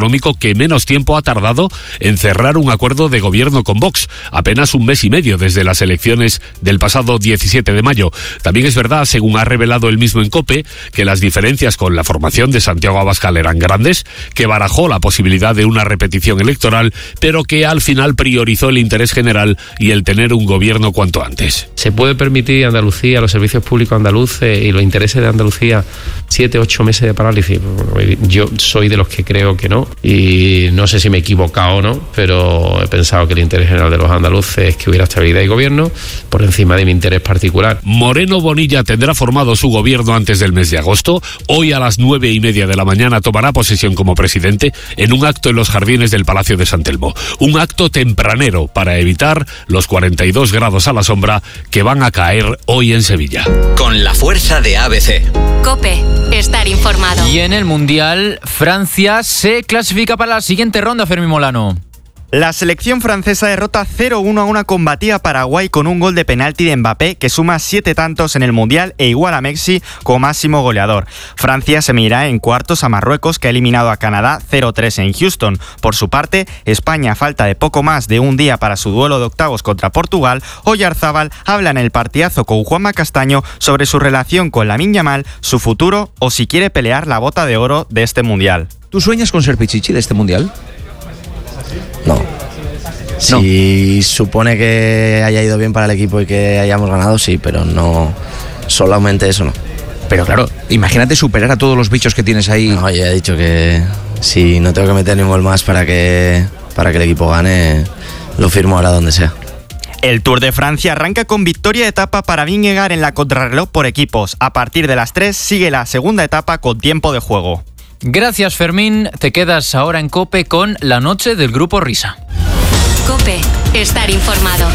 autonómico que menos tiempo ha tardado en cerrar un acuerdo de gobierno con Vox, apenas un mes y medio desde las elecciones del pasado 17 de mayo. También es verdad, según ha revelado el mismo en COPE, que las diferencias con la formación de Santiago Abascal eran grandes, que barajó la posibilidad de una repetición electoral, pero que al final priorizó el interés general y el tener un gobierno cuanto antes. ¿Se puede permitir a Andalucía, a los servicios públicos andaluces y los intereses de Andalucía 7, 8 meses de parálisis? Yo soy de los que creo que no, y no sé si me he equivocado o no, pero he pensado que el interés general de los andaluces es que hubiera estabilidad y gobierno por encima de mi interés particular. Moreno Bonilla tendrá formado su gobierno antes del mes de agosto. Hoy a las 9:30 de la mañana tomará posesión como presidente en un acto en los jardines del Palacio de San Telmo. Un acto tempranero para evitar los 42 grados a la sombra que van a caer hoy en Sevilla. Con la fuerza de ABC. COPE. Estar informado. Y en el Mundial, Francia se clasifica para la siguiente ronda, Fermín Molano. La selección francesa derrota 0-1 a una combatida Paraguay con un gol de penalti de Mbappé que suma 7 tantos en el Mundial e igual a Messi como máximo goleador. Francia se medirá en cuartos a Marruecos, que ha eliminado a Canadá 0-3 en Houston. Por su parte, España, a falta de poco más de un día para su duelo de octavos contra Portugal, Oyarzábal habla en el partidazo con Juanma Castaño sobre su relación con Lamine Yamal, su futuro o si quiere pelear la bota de oro de este Mundial. ¿Tú sueñas con ser Pichichi de este Mundial? No. Si supone que haya ido bien para el equipo y que hayamos ganado, sí, pero no, solamente eso no. Pero claro, imagínate superar a todos los bichos que tienes ahí. No, ya he dicho que si no tengo que meter ni un gol más para que el equipo gane, lo firmo ahora donde sea. El Tour de Francia arranca con victoria de etapa para Vingegaard en la contrarreloj por equipos. A partir de las 3 sigue la segunda etapa con tiempo de juego. Gracias, Fermín. Te quedas ahora en COPE con la noche del Grupo Risa. COPE. Estar informado.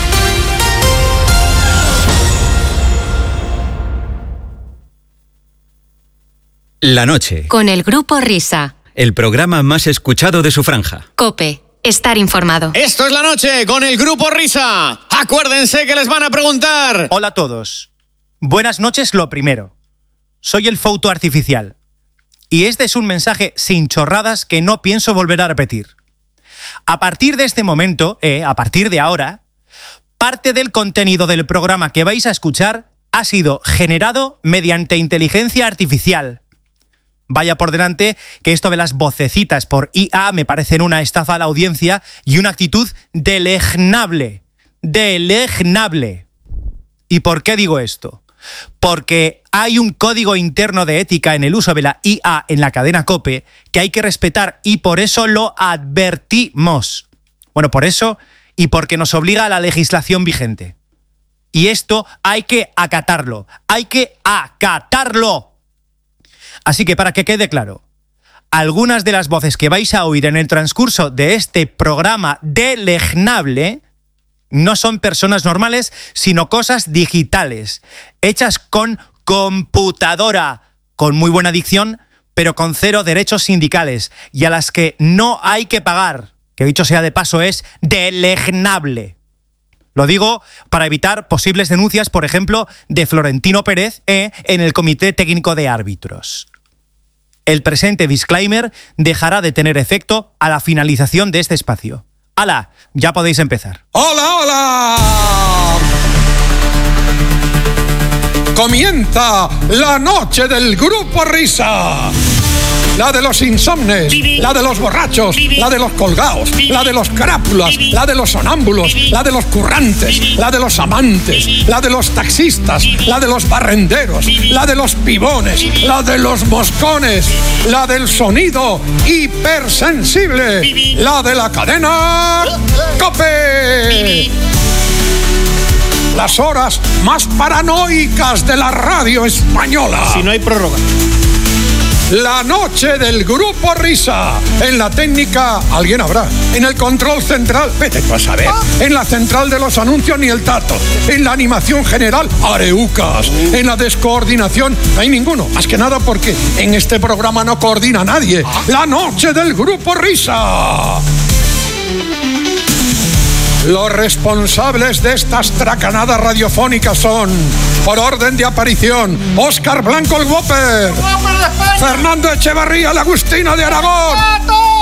La noche. Con el Grupo Risa. El programa más escuchado de su franja. COPE. Estar informado. Esto es La Noche con el Grupo Risa. Acuérdense que les van a preguntar. Hola a todos. Buenas noches lo primero. Soy el Fouto Artificial. Y este es un mensaje sin chorradas que no pienso volver a repetir. A partir de este momento, a partir de ahora, parte del contenido del programa que vais a escuchar ha sido generado mediante inteligencia artificial. Vaya por delante que esto de las vocecitas por IA me parecen una estafa a la audiencia y una actitud deleznable. Deleznable. ¿Y por qué digo esto? Porque hay un código interno de ética en el uso de la IA en la cadena COPE que hay que respetar y por eso lo advertimos. Bueno, por eso y porque nos obliga a la legislación vigente. Y esto hay que acatarlo. ¡Hay que acatarlo! Así que para que quede claro, algunas de las voces que vais a oír en el transcurso de este programa deleznable no son personas normales, sino cosas digitales, hechas con computadora, con muy buena dicción, pero con 0 derechos sindicales, y a las que no hay que pagar, que dicho sea de paso es deleznable. Lo digo para evitar posibles denuncias, por ejemplo, de Florentino Pérez en el Comité Técnico de Árbitros. El presente disclaimer dejará de tener efecto a la finalización de este espacio. ¡Hala! Ya podéis empezar. ¡Hola, hola! Comienza la noche del Grupo Risa. La de los insomnes, la de los borrachos, la de los colgados, la de los crápulas, la de los sonámbulos, la de los currantes, la de los amantes, la de los taxistas, la de los barrenderos, la de los pibones, la de los moscones, la del sonido hipersensible, la de la cadena COPE. Las horas más paranoicas de la radio española. Si no hay prórroga. La noche del Grupo Risa. En la técnica, alguien habrá. En el control central, vete tú a saber. En la central de los anuncios, ni el tato. En la animación general, areucas. En la descoordinación, no hay ninguno. Más que nada porque en este programa no coordina nadie. La noche del Grupo Risa. Los responsables de estas tracanadas radiofónicas son, por orden de aparición, Óscar Blanco el Whopper, Fernando Echevarría, el Agustino de Aragón,